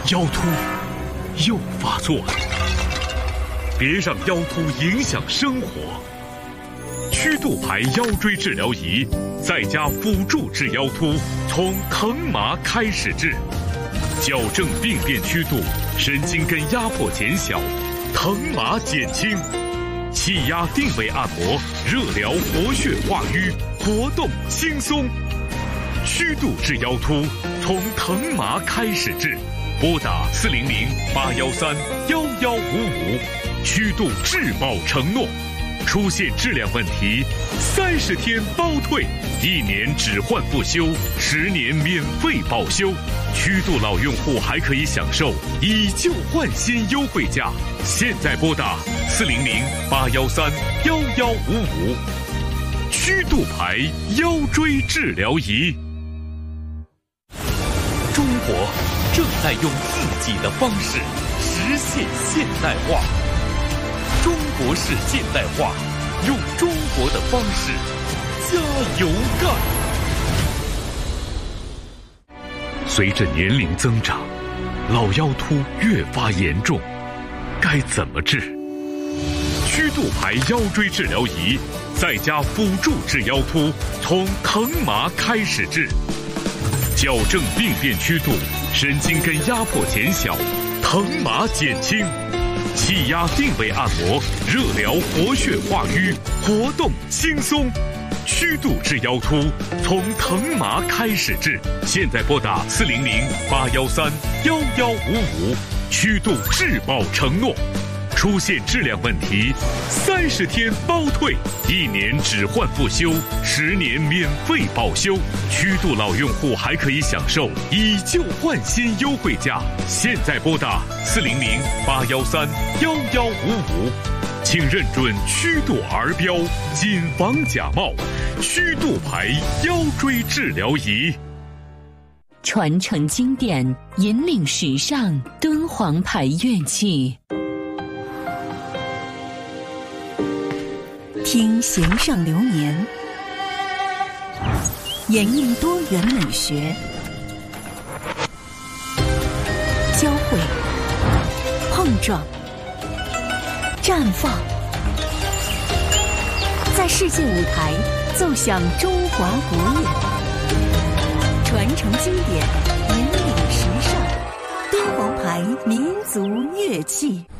腰突又发作了。别让腰突影响生活。曲度牌腰椎治疗仪在家辅助治腰突，从疼麻开始治，矫正病变曲度，神经根压迫减小，疼麻减轻，气压定位按摩，热疗活血化瘀，活动轻松。曲度治腰突，从疼麻开始治，拨打400-813-1155，曲度质保承诺。出现质量问题，30天包退，1年只换不修，10年免费保修。曲度老用户还可以享受以旧换新优惠价。现在拨打400-813-1155，曲度牌腰椎治疗仪。中国正在用自己的方式实现现代化。中国式现代化，用中国的方式加油干。随着年龄增长，老腰突越发严重，该怎么治？曲度牌腰椎治疗仪在家辅助治腰突，从疼麻开始治，矫正病变曲度，神经根压迫减小，疼麻减轻。气压定位按摩，热疗活血化瘀，活动轻松。曲度治腰突，从疼麻开始治。现在拨打400-813-1155，曲度质保承诺。出现质量问题，30天包退，1年只换不修，10年免费保修。曲度老用户还可以享受以旧换新优惠价。现在拨打400-813-1155，请认准曲度儿标，谨防假冒。曲度牌腰椎治疗仪， 传承经典，引领时尚，敦煌牌乐器。听弦上流年，演绎多元美学，交汇、碰撞、绽放，在世界舞台奏响中华国乐，传承经典，引领时尚，敦煌牌民族乐器。